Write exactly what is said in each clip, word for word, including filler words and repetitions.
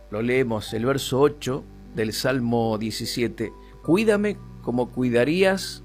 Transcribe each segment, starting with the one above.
lo leemos, el verso ocho del Salmo diecisiete. Cuídame como cuidarías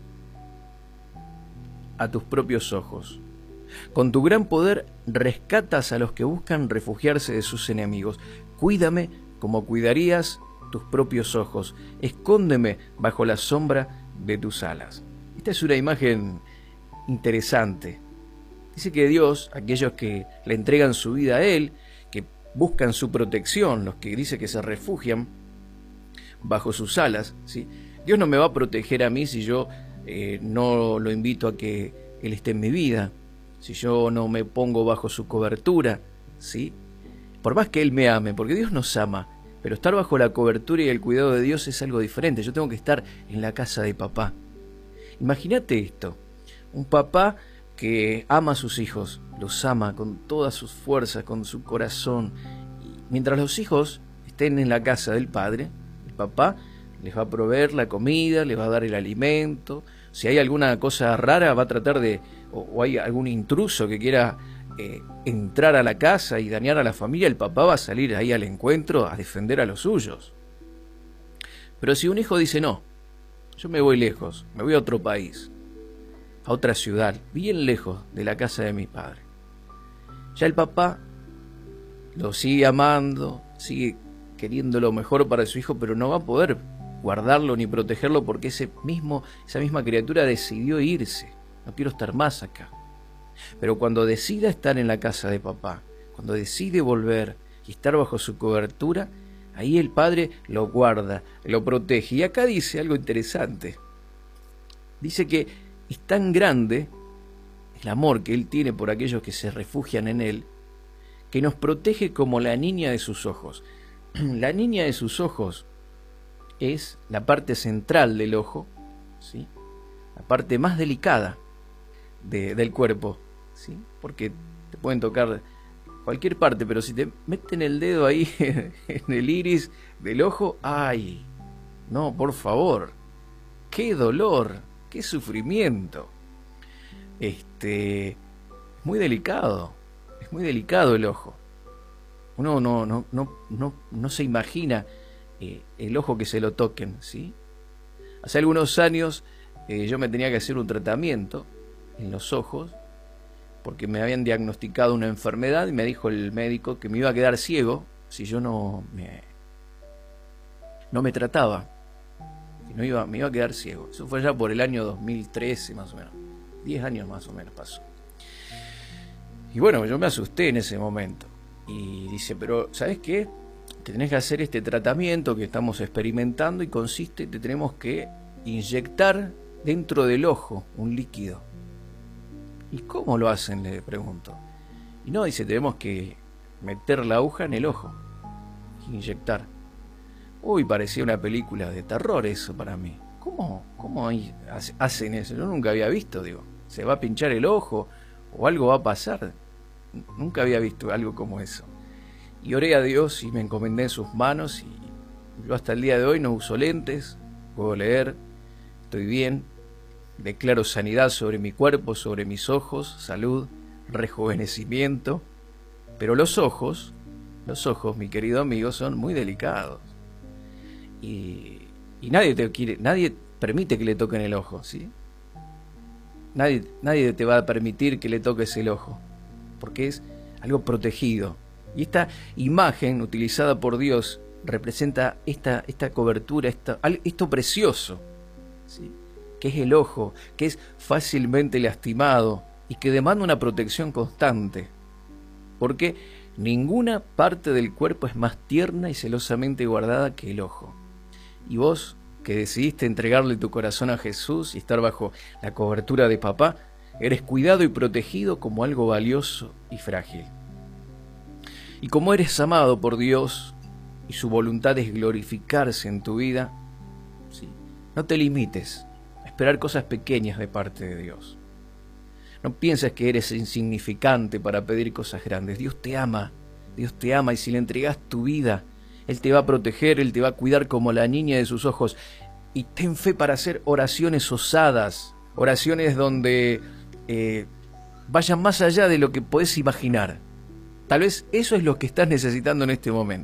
a tus propios ojos. Con tu gran poder rescatas a los que buscan refugiarse de sus enemigos. Cuídame como cuidarías tus propios ojos. Escóndeme bajo la sombra de tus alas. Esta es una imagen interesante. Dice que Dios, aquellos que le entregan su vida a Él, que buscan su protección, los que dice que se refugian bajo sus alas, ¿sí? Dios no me va a proteger a mí si yo eh, no lo invito a que Él esté en mi vida, si yo no me pongo bajo su cobertura, ¿sí? Por más que Él me ame, porque Dios nos ama, pero estar bajo la cobertura y el cuidado de Dios es algo diferente. Yo tengo que estar en la casa de papá. Imagínate esto, un papá que ama a sus hijos, los ama con todas sus fuerzas, con su corazón. Y mientras los hijos estén en la casa del padre, el papá les va a proveer la comida, les va a dar el alimento. Si hay alguna cosa rara, va a tratar de, o, o hay algún intruso que quiera eh, entrar a la casa y dañar a la familia, el papá va a salir ahí al encuentro a defender a los suyos. Pero si un hijo dice no, yo me voy lejos, me voy a otro país, a otra ciudad, bien lejos de la casa de mi padre, ya el papá lo sigue amando, sigue queriendo lo mejor para su hijo, pero no va a poder guardarlo ni protegerlo porque ese mismo, esa misma criatura decidió irse. No quiero estar más acá. Pero cuando decida estar en la casa de papá, cuando decide volver y estar bajo su cobertura, ahí el padre lo guarda, lo protege. Y acá dice algo interesante. Dice que es tan grande el amor que Él tiene por aquellos que se refugian en Él, que nos protege como la niña de sus ojos. La niña de sus ojos es la parte central del ojo, ¿sí? La parte más delicada de, del cuerpo, ¿sí? Porque te pueden tocar cualquier parte, pero si te meten el dedo ahí en el iris del ojo, ¡ay! No, por favor, ¡qué dolor! ¡Qué sufrimiento! Este, es muy delicado, es muy delicado el ojo. Uno no, no, no, no, no se imagina eh, el ojo que se lo toquen, ¿sí? Hace algunos años eh, yo me tenía que hacer un tratamiento en los ojos porque me habían diagnosticado una enfermedad y me dijo el médico que me iba a quedar ciego si yo no me, no me trataba. Que no iba, me iba a quedar ciego. Eso fue ya por el año dos mil trece más o menos. diez años más o menos pasó. Y bueno, yo me asusté en ese momento. Y dice, pero ¿sabes qué? Te tenés que hacer este tratamiento que estamos experimentando y consiste, te tenemos que inyectar dentro del ojo un líquido. ¿Y cómo lo hacen? Le pregunto. Y no, dice, tenemos que meter la aguja en el ojo, inyectar. Uy, parecía una película de terror eso para mí. ¿Cómo, cómo hacen eso? Yo nunca había visto, digo. ¿Se va a pinchar el ojo o algo va a pasar? Nunca había visto algo como eso. Y oré a Dios y me encomendé en sus manos y yo hasta el día de hoy no uso lentes, puedo leer, estoy bien, declaro sanidad sobre mi cuerpo, sobre mis ojos, salud, rejuvenecimiento. Pero los ojos, los ojos, mi querido amigo, son muy delicados. Y, y nadie te quiere, nadie permite que le toquen el ojo, ¿sí? Nadie, nadie te va a permitir que le toques el ojo, porque es algo protegido. Y esta imagen utilizada por Dios representa esta, esta cobertura, esta, esto precioso, ¿sí? Que es el ojo, que es fácilmente lastimado y que demanda una protección constante, porque ninguna parte del cuerpo es más tierna y celosamente guardada que el ojo. Y vos, que decidiste entregarle tu corazón a Jesús y estar bajo la cobertura de papá, eres cuidado y protegido como algo valioso y frágil. Y como eres amado por Dios y su voluntad es glorificarse en tu vida, ¿sí? No te limites a esperar cosas pequeñas de parte de Dios. No pienses que eres insignificante para pedir cosas grandes. Dios te ama, Dios te ama y si le entregas tu vida, Él te va a proteger, Él te va a cuidar como la niña de sus ojos. Y ten fe para hacer oraciones osadas, oraciones donde eh, vayan más allá de lo que podés imaginar. Tal vez eso es lo que estás necesitando en este momento.